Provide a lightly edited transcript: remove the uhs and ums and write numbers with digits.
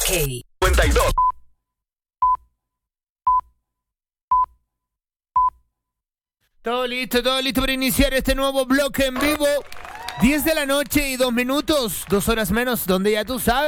52. Todo listo para iniciar este nuevo bloque en vivo. 10 de la noche y 2 minutos, 2 horas menos, donde ya tú sabes.